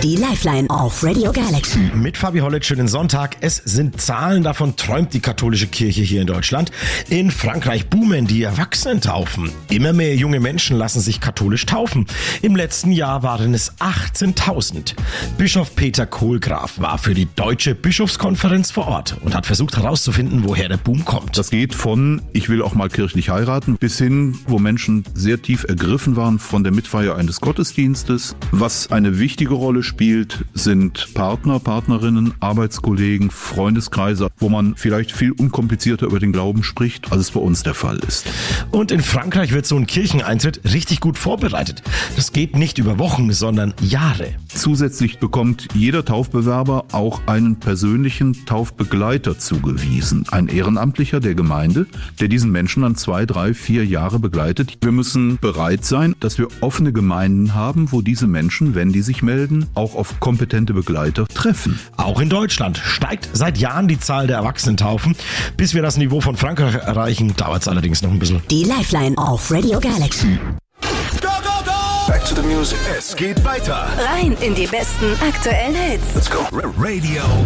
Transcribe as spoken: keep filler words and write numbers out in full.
Die Lifeline auf Radio Galaxy. Mit Fabi Hollett, schönen Sonntag. Es sind Zahlen, davon träumt die katholische Kirche hier in Deutschland. In Frankreich boomen die Erwachsenentaufen. Immer mehr junge Menschen lassen sich katholisch taufen. Im letzten Jahr waren es achtzehntausend. Bischof Peter Kohlgraf war für die Deutsche Bischofskonferenz vor Ort und hat versucht herauszufinden, woher der Boom kommt. Das geht von, ich will auch mal kirchlich heiraten, bis hin, wo Menschen sehr tief ergriffen waren von der Mitfeier eines Gottesdienstes. Was eine wichtige Rolle spielt, sind Partner, Partnerinnen, Arbeitskollegen, Freundeskreise, wo man vielleicht viel unkomplizierter über den Glauben spricht, als es bei uns der Fall ist. Und in Frankreich wird so ein Kircheneintritt richtig gut vorbereitet. Das geht nicht über Wochen, sondern Jahre. Zusätzlich bekommt jeder Taufbewerber auch einen persönlichen Taufbegleiter zugewiesen. Ein Ehrenamtlicher der Gemeinde, der diesen Menschen dann zwei, drei, vier Jahre begleitet. Wir müssen bereit sein, dass wir offene Gemeinden haben, wo diese Menschen, wenn die sich melden, auch auf kompetente Begleiter treffen. Auch in Deutschland steigt seit Jahren die Zahl der Erwachsenentaufen. Bis wir das Niveau von Frankreich erreichen, dauert es allerdings noch ein bisschen. Die Lifeline auf Radio Galaxy. Go, go, go! Back to the music. Es geht weiter. Rein in die besten aktuellen Hits. Let's go. Radio